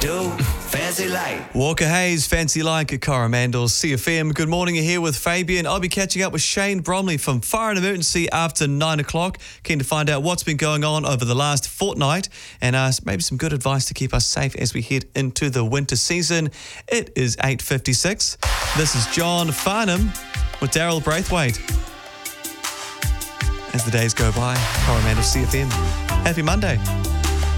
do, fancy like. Walker Hayes, Fancy Like at Coromandel CFM. Good morning, you're here with Fabian. I'll be catching up with Shane Bromley from Fire and Emergency after 9 o'clock. Keen to find out what's been going on over the last fortnight and maybe some good advice to keep us safe as we head into the winter season. It is 8:56. This is John Farnham with Daryl Braithwaite. As the days go by, Coromandel CFM. Happy Monday.